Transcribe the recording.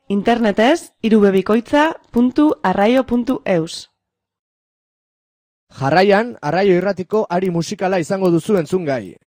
Internetez, irubebikoitza.arraio.eus. Jarraian, Arraio Irratiko ari musikala izango duzu entzungai.